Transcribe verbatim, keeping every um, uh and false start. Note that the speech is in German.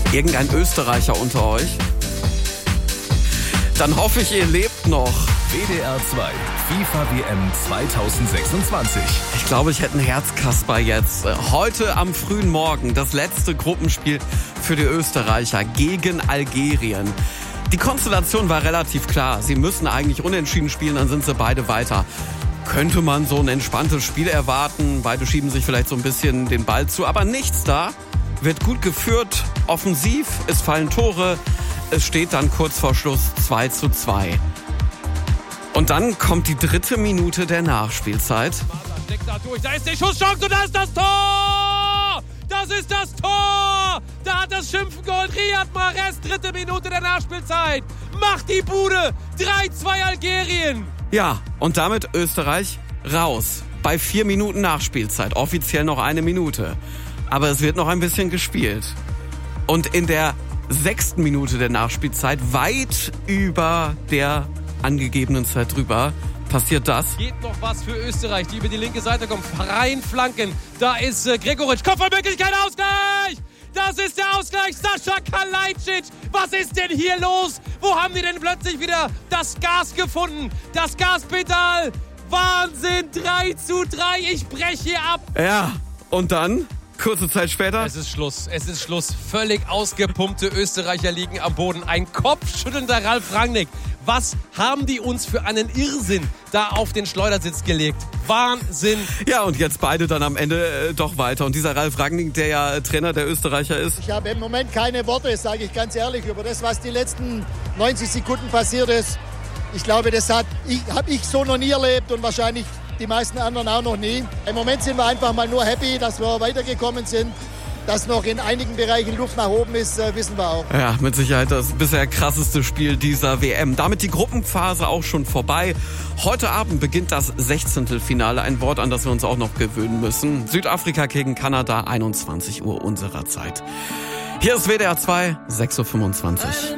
Irgendein Österreicher unter euch? Dann hoffe ich, ihr lebt noch. W D R zwei FIFA W M zwanzig sechsundzwanzig. Ich glaube, ich hätte einen Herzkasper jetzt. Heute am frühen Morgen das letzte Gruppenspiel für die Österreicher gegen Algerien. Die Konstellation war relativ klar. Sie müssen eigentlich unentschieden spielen, dann sind sie beide weiter. Könnte man so ein entspanntes Spiel erwarten. Beide schieben sich vielleicht so ein bisschen den Ball zu, aber nichts da. Wird gut geführt, offensiv, es fallen Tore. Es steht dann kurz vor Schluss zwei zu zwei. Und dann kommt die dritte Minute der Nachspielzeit. Da ist die Schusschance und da ist das Tor! Das ist das Tor! Da hat das Schimpfen geholt. Riyad Mahrez, dritte Minute der Nachspielzeit. Macht die Bude. drei zwei Algerien. Ja, und damit Österreich raus. Bei vier Minuten Nachspielzeit. Offiziell noch eine Minute. Aber es wird noch ein bisschen gespielt. Und in der sechsten Minute der Nachspielzeit, weit über der angegebenen Zeit drüber, passiert das. Geht noch was für Österreich, die über die linke Seite kommen. Freien Flanken. Da ist äh, Gregoritsch. Kopfballmöglichkeit, Ausgleich! Das ist der Ausgleich. Sascha Kalajdzic. Was ist denn hier los? Wo haben die denn plötzlich wieder das Gas gefunden? Das Gaspedal. Wahnsinn. drei zu drei. Ich breche hier ab. Ja, und dann? Kurze Zeit später. Es ist Schluss, es ist Schluss. Völlig ausgepumpte Österreicher liegen am Boden. Ein kopfschüttelnder Ralf Rangnick. Was haben die uns für einen Irrsinn da auf den Schleudersitz gelegt? Wahnsinn. Ja, und jetzt beide dann am Ende äh, doch weiter. Und dieser Ralf Rangnick, der ja äh, Trainer der Österreicher ist. Ich habe im Moment keine Worte, sage ich ganz ehrlich, über das, was die letzten neunzig Sekunden passiert ist. Ich glaube, das hat ich, habe ich so noch nie erlebt und wahrscheinlich die meisten anderen auch noch nie. Im Moment sind wir einfach mal nur happy, dass wir weitergekommen sind. Dass noch in einigen Bereichen Luft nach oben ist, äh, wissen wir auch. Ja, mit Sicherheit das bisher krasseste Spiel dieser W M. Damit die Gruppenphase auch schon vorbei. Heute Abend beginnt das Sechzehntelfinale. Ein Wort, an das wir uns auch noch gewöhnen müssen. Südafrika gegen Kanada, einundzwanzig Uhr unserer Zeit. Hier ist W D R zwei, sechs Uhr fünfundzwanzig.